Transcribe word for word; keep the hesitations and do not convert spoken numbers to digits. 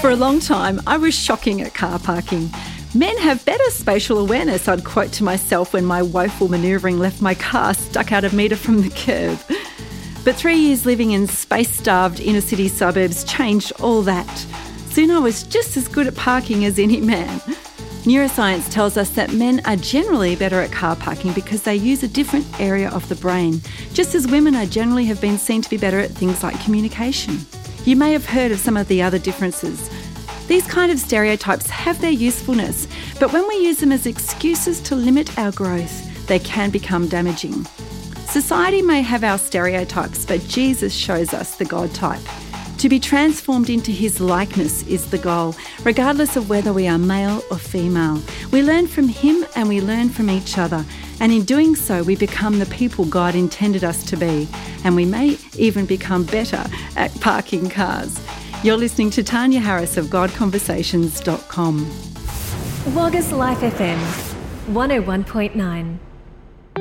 For a long time, I was shocking at car parking. Men have better spatial awareness, I'd quote to myself when my woeful manoeuvring left my car stuck out a metre from the curb. But three years living in space-starved inner-city suburbs changed all that. Soon I was just as good at parking as any man. Neuroscience tells us that men are generally better at car parking because they use a different area of the brain, just as women are generally have been seen to be better at things like communication. You may have heard of some of the other differences. These kind of stereotypes have their usefulness, but when we use them as excuses to limit our growth, they can become damaging. Society may have our stereotypes, but Jesus shows us the God type. To be transformed into his likeness is the goal, regardless of whether we are male or female. We learn from him and we learn from each other, and in doing so we become the people God intended us to be, and we may even become better at parking cars. You're listening to Tanya Harris of God Conversations dot com. Wagga's Life F M, one oh one point nine.